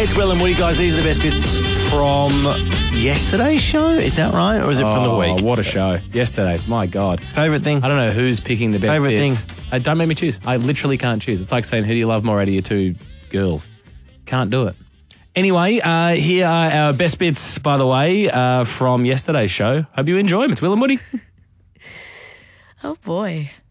It's Will and Woody, guys. These are the best bits from yesterday's show. Is that right? Or is it from the week? What a show. Yesterday. My God. Favourite thing? I don't know who's picking the best Favourite bits. thing? Don't make me choose. I literally can't choose. It's like saying, who do you love more out of your two girls? Can't do it. Anyway, here are our best bits, by the way, from yesterday's show. Hope you enjoy them. It's Will and Woody. Oh, boy.